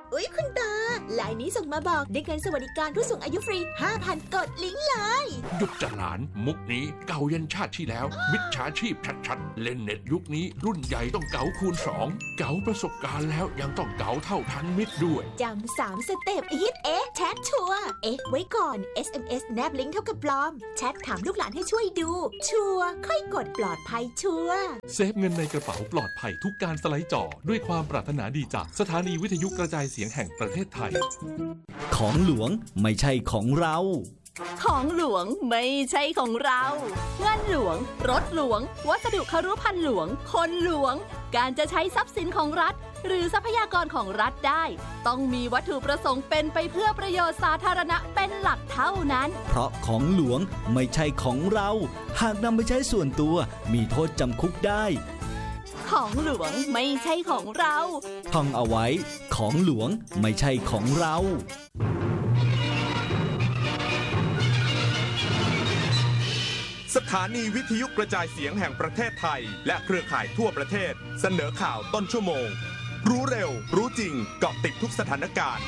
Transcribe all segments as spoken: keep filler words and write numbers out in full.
อุ๊ยคุณตาลายนี้ส่งมาบอกได้เงินสวัสดิการผู้สูงอายุฟรี ห้าพัน กดลิงก์เลยหยุดจะหลานมุกนี้เก่ายันชาติที่แล้วมิจฉาชีพชัดๆเล่นเน็ตยุคนี้รุ่นใหญ่ต้องเก๋าคูณสองเก๋าประสบการณ์แล้วยังต้องเก๋าเท่าทันมิตรด้วยจำสามสเต็ปฮิตเอ๊ะแชทชัวร์เอ๊ะไว้ก่อน เอส เอ็ม เอส แนบลิงก์เท่ากับปลอมแชทถามลูกหลานให้ช่วยดูชัวร์ค่อยกดปลอดภัยชัวร์เซฟเงินในกระเป๋าปลอดภัยทุกการสไลด์จอด้วยความปรารถนาดีจากสถานีวิทยุกระจายเสียงแห่งประเทศไทยของหลวงไม่ใช่ของเราของหลวงไม่ใช่ของเราเงินหลวงรถหลวงวัสดุครุภัณฑ์หลวงคนหลวงการจะใช้ทรัพย์สินของรัฐหรือทรัพยากรของรัฐได้ต้องมีวัตถุประสงค์เป็นไปเพื่อประโยชน์สาธารณะเป็นหลักเท่านั้นเพราะของหลวงไม่ใช่ของเราหากนำไปใช้ส่วนตัวมีโทษจำคุกได้ของหลวงไม่ใช่ของเราท่องเอาไว้ของหลวงไม่ใช่ของเราสถานีวิทยุกระจายเสียงแห่งประเทศไทยและเครือข่ายทั่วประเทศเสนอข่าวต้นชั่วโมงรู้เร็วรู้จริงเกาะติดทุกสถานการณ์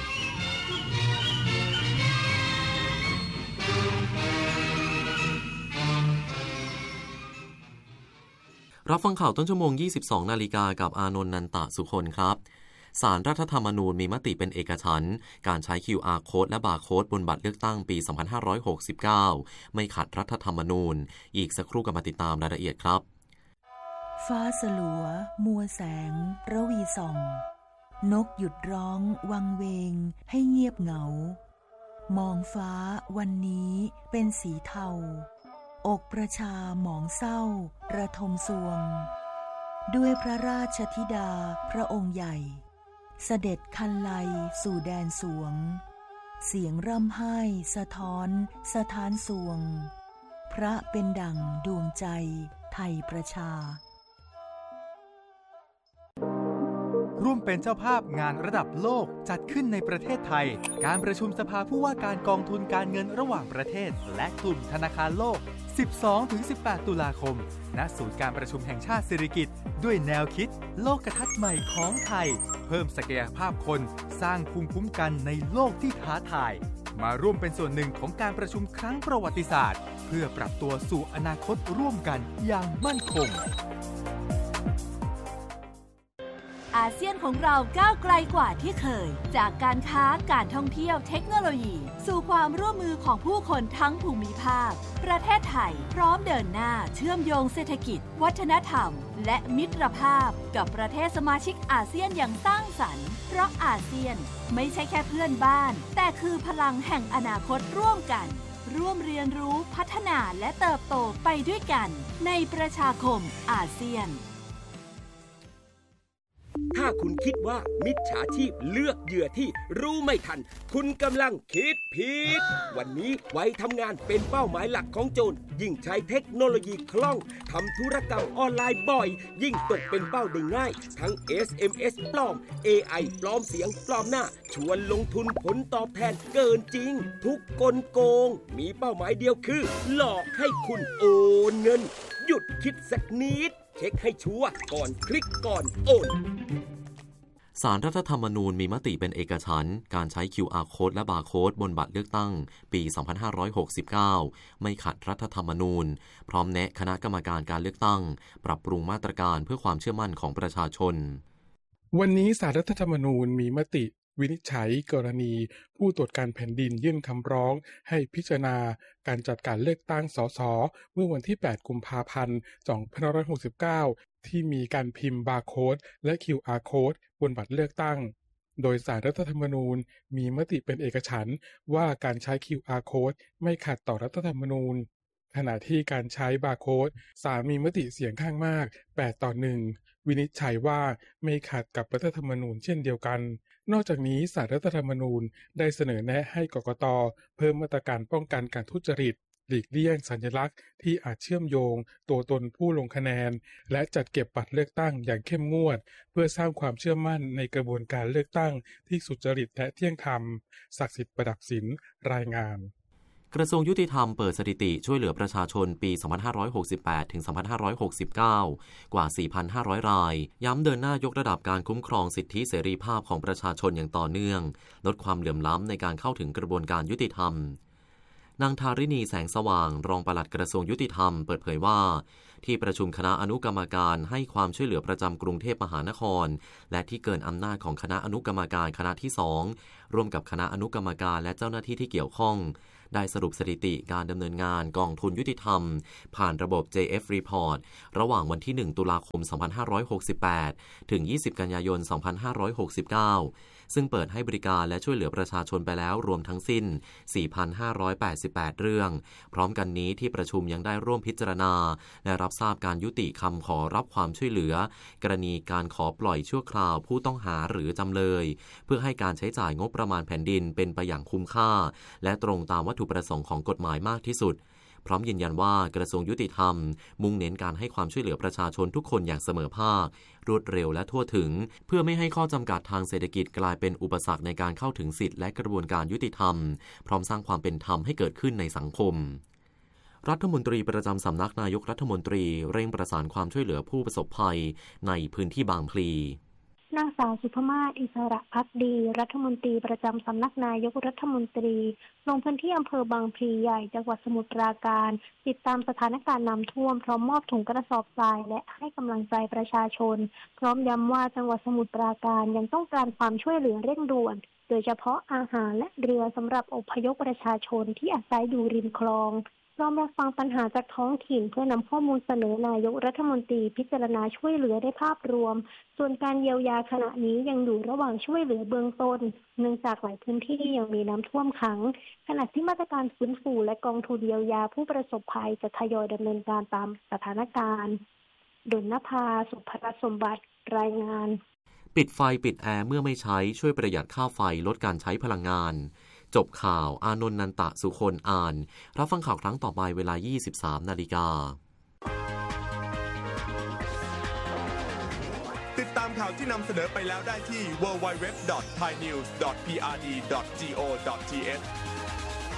รับฟังข่าวต้นชั่วโมง ยี่สิบสอง นาฬิกากับอานนท์ นันตะสุคนครับศาลรัฐธรรมนูญมีมติเป็นเอกฉันท์การใช้ คิว อาร์ Code และบาร์โค้ดบนบัตรเลือกตั้งปี สองพันห้าร้อยหกสิบเก้า ไม่ขัดรัฐธรรมนูญอีกสักครู่กลับมาติดตามรายละเอียดครับฟ้าสลัวมัวแสงระวีส่องนกหยุดร้องวังเวงให้เงียบเหงามองฟ้าวันนี้เป็นสีเทาอกประชาหมองเศร้าระทมสวงด้วยพระราชธิดาพระองค์ใหญ่เสด็จคันไลสู่แดนสวงเสียงร่ำไห้สะท้อนสะท้านสวงพระเป็นดั่งดวงใจไทยประชาร่วมเป็นเจ้าภาพงานระดับโลกจัดขึ้นในประเทศไทยการประชุมสภาผู้ว่าการกองทุนการเงินระหว่างประเทศและกลุ่มธนาคารโลก สิบสองถึงสิบแปด ตุลาคมณศูนย์การประชุมแห่งชาติสิริกิติ์ด้วยแนวคิดโลกทัศน์ใหม่ของไทยเพิ่มศักยภาพคนสร้างภูมิคุ้มกันในโลกที่ท้าทายมาร่วมเป็นส่วนหนึ่งของการประชุมครั้งประวัติศาสตร์เพื่อปรับตัวสู่อนาคตร่วมกันอย่างมั่นคงอาเซียนของเราก้าวไกลกว่าที่เคยจากการค้าการท่องเที่ยวเทคโนโลยีสู่ความร่วมมือของผู้คนทั้งภูมิภาคประเทศไทยพร้อมเดินหน้าเชื่อมโยงเศรษฐกิจวัฒนธรรมและมิตรภาพกับประเทศสมาชิกอาเซียนอย่างสร้างสรรค์เพราะอาเซียนไม่ใช่แค่เพื่อนบ้านแต่คือพลังแห่งอนาคตร่วมกันร่วมเรียนรู้พัฒนาและเติบโตไปด้วยกันในประชาคมอาเซียนถ้าคุณคิดว่ามิจฉาชีพเลือกเหยื่อที่รู้ไม่ทันคุณกำลังคิดผิดวันนี้วัยทำงานเป็นเป้าหมายหลักของโจรยิ่งใช้เทคโนโลยีคล่องทำธุรกรรมออนไลน์บ่อยยิ่งตกเป็นเป้าได้ง่ายทั้ง เอส เอ็ม เอส ปลอม เอ ไอ ปลอมเสียงปลอมหน้าชวนลงทุนผลตอบแทนเกินจริงทุกกลโกงมีเป้าหมายเดียวคือหลอกให้คุณโอนเงินหยุดคิดสักนิดเช็คให้ชัวร์ก่อนคลิกก่อนโอนศาลรัฐธรรมนูญมีมติเป็นเอกฉันท์การใช้ คิว อาร์ Code และบาร์โค้ดบนบัตรเลือกตั้งปี สองพันห้าร้อยหกสิบเก้า ไม่ขัดรัฐธรรมนูญพร้อมแนะคณะกรรมการการเลือกตั้งปรับปรุงมาตรการเพื่อความเชื่อมั่นของประชาชนวันนี้ศาลรัฐธรรมนูญมีมติวินิจฉัยกรณีผู้ตรวจการแผ่นดินยื่นคำร้องให้พิจารณาการจัดการเลือกตั้งสสเมื่อวันที่แปดกุมภาพันธ์สองพันห้าร้อยหกสิบเก้าที่มีการพิมพ์บาร์โค้ดและ คิว อาร์ Code บนบัตรเลือกตั้งโดยศาลรัฐธรรมนูญมีมติเป็นเอกฉันท์ว่าการใช้ คิว อาร์ Code ไม่ขัดต่อรัฐธรรมนูญขณะที่การใช้บาร์โค้ดศาลมีมติเสียงข้างมากแปดต่อหนึ่งวินิจฉัยว่าไม่ขัดกับรัฐธรรมนูญเช่นเดียวกันนอกจากนี้ศาลรัฐธรรมนูญได้เสนอแนะให้กกต.เพิ่มมาตรการป้องกันการทุจริตหลีกเลี่ยงสัญลักษณ์ที่อาจเชื่อมโยงตัวตนผู้ลงคะแนนและจัดเก็บบัตรเลือกตั้งอย่างเข้มงวดเพื่อสร้างความเชื่อมั่นในกระบวนการเลือกตั้งที่สุจริตและเที่ยงธรรมศักดิ์สิทธิ์ประดับศิลป์รายงานกระทรวงยุติธรรมเปิดสถิติช่วยเหลือประชาชนปี สองพันห้าร้อยหกสิบแปด ถึง สองพันห้าร้อยหกสิบเก้า กว่า สี่พันห้าร้อย ราย ย้ำเดินหน้ายกระดับการคุ้มครองสิทธิเสรีภาพของประชาชนอย่างต่อเนื่องลดความเหลื่อมล้ำในการเข้าถึงกระบวนการยุติธรรมนางธาริณีแสงสว่างรองปลัดกระทรวงยุติธรรมเปิดเผยว่าที่ประชุมคณะอนุกรรมการให้ความช่วยเหลือประจำกรุงเทพมหานครและที่เกินอำนาจของคณะอนุกรรมการคณะที่สองร่วมกับคณะอนุกรรมการและเจ้าหน้าที่ที่เกี่ยวข้องได้สรุปสถิติการดำเนินงานกองทุนยุติธรรมผ่านระบบ เจ เอฟ Report ระหว่างวันที่หนึ่งตุลาคมสองพันห้าร้อยหกสิบแปดถึงยี่สิบกันยายนสองพันห้าร้อยหกสิบเก้าซึ่งเปิดให้บริการและช่วยเหลือประชาชนไปแล้วรวมทั้งสิ้น สี่พันห้าร้อยแปดสิบแปด เรื่องพร้อมกันนี้ที่ประชุมยังได้ร่วมพิจารณาและรับทราบการยุติคำขอรับความช่วยเหลือกรณีการขอปล่อยชั่วคราวผู้ต้องหาหรือจำเลยเพื่อให้การใช้จ่ายงบประมาณแผ่นดินเป็นไปอย่างคุ้มค่าและตรงตามวัตถุประสงค์ของกฎหมายมากที่สุดพร้อมยืนยันว่ากระทรวงยุติธรรมมุ่งเน้นการให้ความช่วยเหลือประชาชนทุกคนอย่างเสมอภาครวดเร็วและทั่วถึงเพื่อไม่ให้ข้อจำกัดทางเศรษฐกิจกลายเป็นอุปสรรคในการเข้าถึงสิทธิและกระบวนการยุติธรรมพร้อมสร้างความเป็นธรรมให้เกิดขึ้นในสังคมรัฐมนตรีประจำสำนักนายกรัฐมนตรีเร่งประสานความช่วยเหลือผู้ประสบภัยในพื้นที่บางพลีนางสาวสุภมาศอิสระภักดีรัฐมนตรีประจำสำนักนายกรัฐมนตรีลงพื้นที่อำเภอบางพลีใหญ่จังหวัดสมุทรปราการติดตามสถานการณ์น้ำท่วมพร้อมมอบถุงกระสอบทรายและให้กำลังใจประชาชนพร้อมย้ำว่าจังหวัดสมุทรปราการยังต้องการความช่วยเหลือเร่งด่วนโดยเฉพาะอาหารและเรือสำหรับอพยพประชาชนที่อาศัยอยู่ริมคลองพร้อมรับฟังปัญหาจากท้องถิ่นเพื่อนำข้อมูลเสนอนายกรัฐมนตรีพิจารณาช่วยเหลือได้ภาพรวมส่วนการเยียวยาขณะนี้ยังอยู่ระหว่างช่วยเหลือเบื้องต้นเนื่องจากหลายพื้นที่ยังมีน้ำท่วมขังขณะที่มาตรการฟื้นฟูและกองทุนเยียวยาผู้ประสบภัยจะทยอยดำเนินการตามสถานการณ์ดลนภาสุภรสมบัติรายงานปิดไฟปิดแอร์เมื่อไม่ใช้ช่วยประหยัดค่าไฟลดการใช้พลังงานจบข่าวอานนท์ นันตะสุคนอ่านรับฟังข่าวครั้งต่อไปเวลา ยี่สิบสามนาฬิกาติดตามข่าวที่นำเสนอไปแล้วได้ที่ ดับเบิลยู ดับเบิลยู ดับเบิลยู ดอท ไทยนิวส์ ดอท พี อาร์ ดี ดอท จี โอ ดอท ที เอช